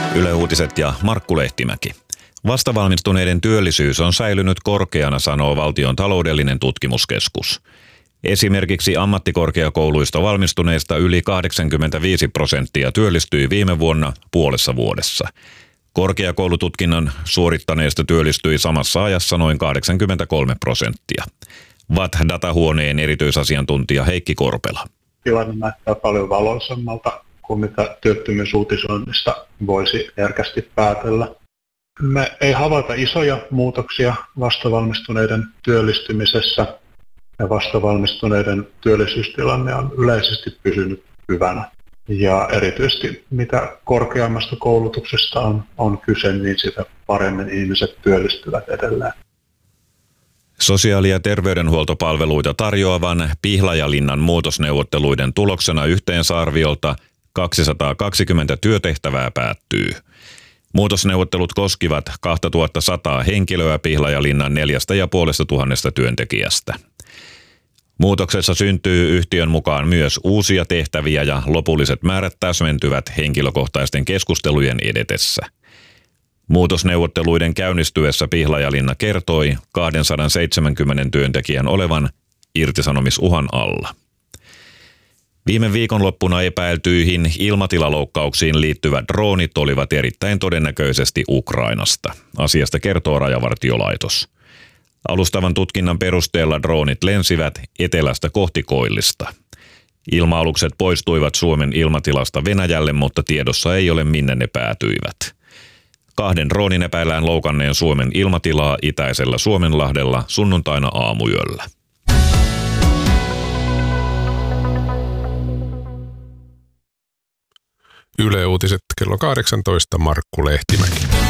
Yle Uutiset ja Markku Lehtimäki. Vastavalmistuneiden työllisyys on säilynyt korkeana, sanoo Valtion taloudellinen tutkimuskeskus. Esimerkiksi ammattikorkeakouluista valmistuneista yli 85% työllistyi viime vuonna puolessa vuodessa. Korkeakoulututkinnon suorittaneista työllistyi samassa ajassa noin 83%. VAT-datahuoneen erityisasiantuntija Heikki Korpela. Tilanne näyttää paljon valoisammalta kuin mitä työttömyysuutisoinnista voisi herkästi päätellä. Me ei havaita isoja muutoksia vastavalmistuneiden työllistymisessä ja vastavalmistuneiden työllisyystilanne on yleisesti pysynyt hyvänä. Ja erityisesti mitä korkeammasta koulutuksesta on kyse, niin sitä paremmin ihmiset työllistyvät edelleen. Sosiaali- ja terveydenhuoltopalveluita tarjoavan Pihlajalinnan muutosneuvotteluiden tuloksena yhteensarviolta 220 työtehtävää päättyy. Muutosneuvottelut koskivat 2100 henkilöä Pihlajalinnan 4500 työntekijästä. Muutoksessa syntyy yhtiön mukaan myös uusia tehtäviä ja lopulliset määrät täsmentyvät henkilökohtaisten keskustelujen edetessä. Muutosneuvotteluiden käynnistyessä Pihlajalinna kertoi 270 työntekijän olevan irtisanomisuhan alla. Viime viikonloppuna epäiltyihin ilmatilaloukkauksiin liittyvät droonit olivat erittäin todennäköisesti Ukrainasta. Asiasta kertoo Rajavartiolaitos. Alustavan tutkinnan perusteella droonit lensivät etelästä kohti Koillista. Ilma-alukset poistuivat Suomen ilmatilasta Venäjälle, mutta tiedossa ei ole minne ne päätyivät. 2 droonin epäillään loukanneen Suomen ilmatilaa itäisellä Suomenlahdella sunnuntaina aamuyöllä. Yle Uutiset kello 18, Markku Lehtimäki.